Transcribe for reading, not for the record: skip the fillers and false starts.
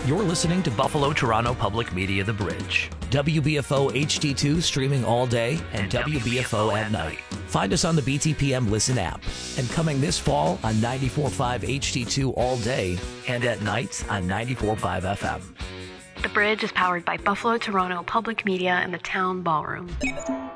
You're listening to Buffalo Toronto Public Media The Bridge. WBFO HD2 streaming all day and WBFO at night. Find us on the BTPM Listen app. And coming this fall on 94.5 HD2 all day and at night on 94.5 FM. The Bridge is powered by Buffalo Toronto Public Media and the Town Ballroom.